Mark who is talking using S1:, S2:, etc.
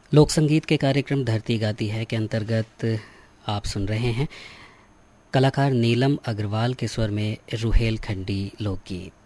S1: लोक संगीत के कार्यक्रम धरती गाती है के अंतर्गत आप सुन रहे हैं कलाकार नीलम अग्रवाल के स्वर में रुहेल खंडी लोकगीत।